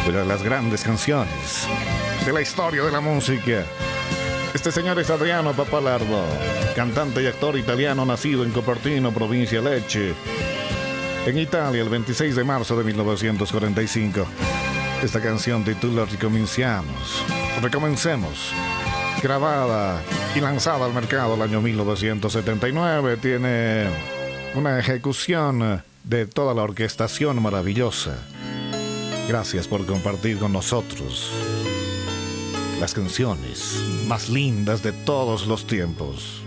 una de las grandes canciones de la historia de la música. Este señor es Adriano Pappalardo, cantante y actor italiano nacido en Cupertino, provincia Lecce, en Italia, el 26 de marzo de 1945. Esta canción titula Recomencemos, grabada y lanzada al mercado el año 1979. Tiene una ejecución de toda la orquestación maravillosa. Gracias por compartir con nosotros las canciones más lindas de todos los tiempos.